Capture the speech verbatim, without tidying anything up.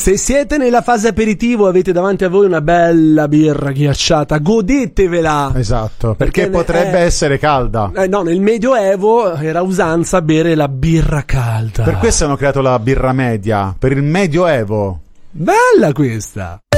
Se siete nella fase aperitivo, avete davanti a voi una bella birra ghiacciata, godetevela. Esatto, perché, Perché potrebbe è- essere calda. Eh, no, nel Medioevo era usanza bere la birra calda. Per questo hanno creato la birra media, per il Medioevo. Bella questa.